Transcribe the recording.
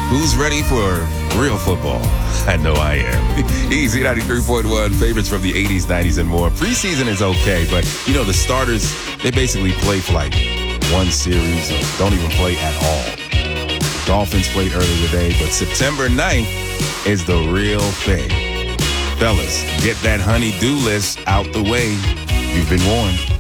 Who's ready for real football? I know I am. Easy 93.1, favorites from the 80s, 90s, and more. Preseason is okay, but, the starters, they basically play for like one series or don't even play at all. Dolphins played earlier today, but September 9th is the real thing. Fellas, get that honey-do list out the way. You've been warned.